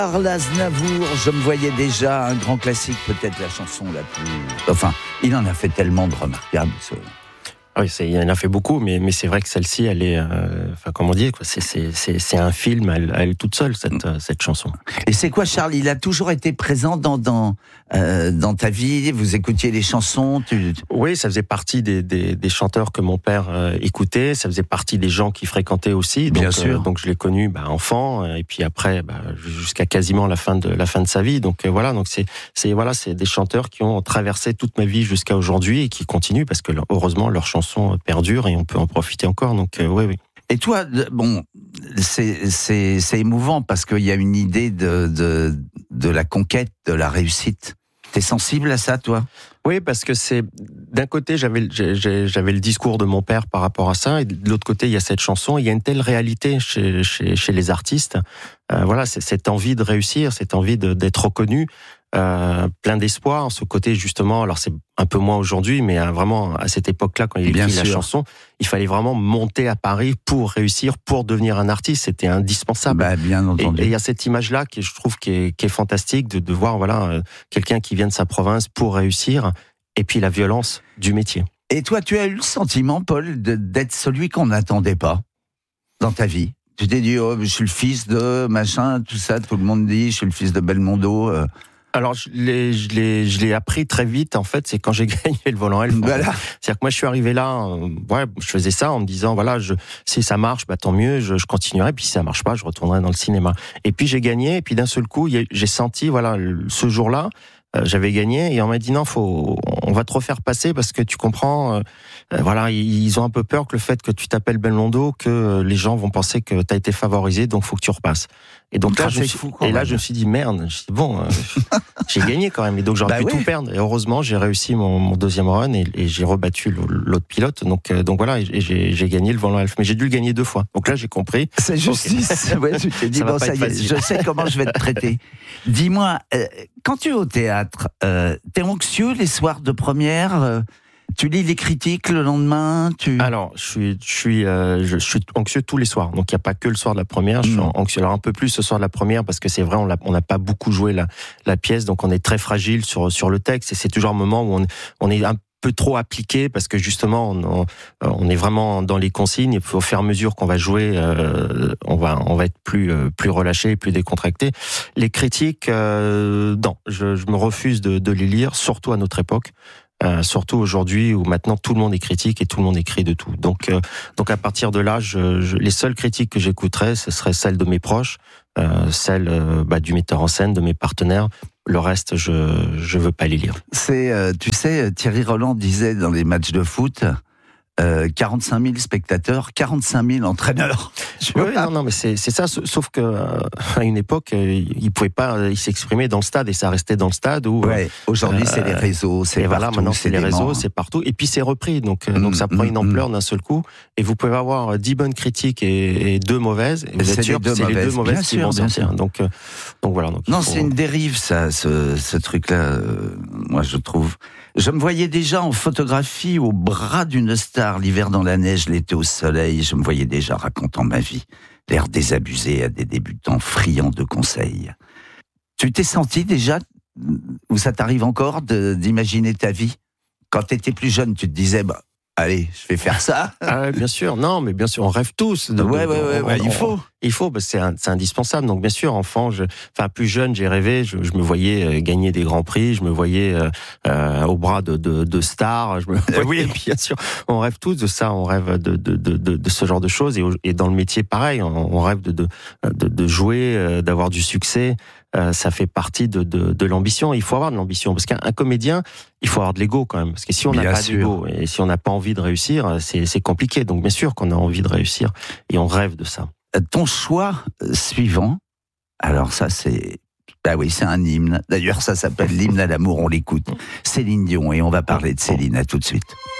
Charles Aznavour, je me voyais déjà, un grand classique, peut-être la chanson la plus... Enfin, il en a fait tellement de remarquables. Oui, il en a fait beaucoup, mais c'est vrai que celle-ci, elle est, comme on dit, quoi, c'est un film à elle toute seule, cette chanson. Et c'est quoi, Charles? Il a toujours été présent dans ta vie? Vous écoutiez les chansons? Oui, ça faisait partie des chanteurs que mon père écoutait. Ça faisait partie des gens qui fréquentaient aussi. Donc, bien sûr. Donc je l'ai connu enfant, et puis après jusqu'à quasiment la fin de sa vie. Donc voilà, donc c'est des chanteurs qui ont traversé toute ma vie jusqu'à aujourd'hui et qui continuent parce que heureusement leurs chansons perdurent et on peut en profiter encore. Donc oui. Et toi, bon, c'est émouvant parce qu'il y a une idée de la conquête, de la réussite. T'es sensible à ça, toi? Oui, parce que c'est d'un côté j'avais le discours de mon père par rapport à ça, et de l'autre côté il y a cette chanson. Il y a une telle réalité chez les artistes. Voilà, c'est cette envie de réussir, cette envie d'être reconnu. Plein d'espoir, ce côté justement, alors c'est un peu moins aujourd'hui, mais vraiment à cette époque-là, quand il écrit la chanson, il fallait vraiment monter à Paris pour réussir, pour devenir un artiste, c'était indispensable. Bien entendu. Et il y a cette image-là qui, je trouve, qui est fantastique, de voir quelqu'un qui vient de sa province pour réussir, et puis la violence du métier. Et toi, tu as eu le sentiment, Paul, d'être celui qu'on n'attendait pas dans ta vie? Tu t'es dit, oh, je suis le fils de machin, tout ça, tout le monde dit, je suis le fils de Belmondo. Alors, je l'ai appris très vite, en fait, c'est quand j'ai gagné le volant Elf. Voilà. C'est-à-dire que moi, je suis arrivé là, je faisais ça en me disant, voilà, si ça marche, tant mieux, je continuerai, puis si ça marche pas, je retournerai dans le cinéma. Et puis j'ai gagné, et puis d'un seul coup, j'ai senti, ce jour-là, j'avais gagné, et on m'a dit non, on va te refaire passer parce que tu comprends, ils ont un peu peur que le fait que tu t'appelles Belmondo, que les gens vont penser que t'as été favorisé, donc faut que tu repasses. Et donc là, je me suis dit merde, j'ai gagné quand même, et donc j'aurais pu tout perdre. Et heureusement, j'ai réussi mon deuxième run et j'ai rebattu l'autre pilote. Donc voilà, et j'ai gagné le volant Elf, mais j'ai dû le gagner 2 fois. Donc là, j'ai compris. C'est justice. Ouais, tu t'es dit ça y est, je sais comment je vais te traiter. Dis-moi, quand tu es au théâtre, t'es anxieux les soirs de première? Tu lis les critiques le lendemain? Alors, je suis anxieux tous les soirs. Donc, il n'y a pas que le soir de la première. Je suis anxieux. Alors, un peu plus ce soir de la première parce que c'est vrai, on n'a pas beaucoup joué la pièce. Donc, on est très fragile sur le texte. Et c'est toujours un moment où on est un peu trop appliqué parce que justement, on est vraiment dans les consignes. Et au fur et à mesure qu'on va jouer, on va être plus relâché, plus décontracté. Les critiques, non, je me refuse de les lire, surtout à notre époque. Surtout aujourd'hui où maintenant tout le monde est critique et tout le monde écrit de tout. Donc à partir de là, les seules critiques que j'écouterais, ce seraient celles de mes proches, celles du metteur en scène, de mes partenaires. Le reste, je veux pas les lire. Tu sais, Thierry Roland disait dans les matchs de foot, 45 000 spectateurs, 45 000 entraîneurs. Oui, non, mais c'est ça. Sauf que à une époque, il pouvait pas s'exprimer dans le stade et ça restait dans le stade. Aujourd'hui, c'est les réseaux, c'est partout. Voilà, maintenant c'est les réseaux, c'est partout. Et puis c'est repris, donc ça prend une ampleur d'un seul coup. Et vous pouvez avoir 10 bonnes critiques et 2 mauvaises. Et vous êtes sûr que c'est les 2 mauvaises qui vont sortir. Donc voilà. Donc c'est une dérive, ça, ce truc-là. Moi, je trouve. Je me voyais déjà en photographie au bras d'une star, l'hiver dans la neige, l'été au soleil. Je me voyais déjà racontant ma vie, l'air désabusé à des débutants friands de conseils. Tu t'es senti déjà, ou ça t'arrive encore, d'imaginer ta vie? Quand t'étais plus jeune, tu te disais, allez, je vais faire ça. Ah, bien sûr, non, mais bien sûr, on rêve tous. Il faut, c'est indispensable. Donc bien sûr, enfant, plus jeune, j'ai rêvé. Je me voyais gagner des grands prix. Je me voyais au bras de stars. Oui, bien sûr, on rêve tous de ça. On rêve de ce genre de choses. Et dans le métier, pareil, on rêve de jouer, d'avoir du succès. Ça fait partie de l'ambition. Il faut avoir de l'ambition parce qu'un comédien, il faut avoir de l'ego quand même. Parce que si on n'a pas d'ego et si on n'a pas envie de réussir, c'est compliqué. Donc bien sûr qu'on a envie de réussir et on rêve de ça. Ton choix suivant, alors ça c'est un hymne. D'ailleurs ça s'appelle l'hymne à l'amour, on l'écoute. Céline Dion, et on va parler de Céline, à tout de suite.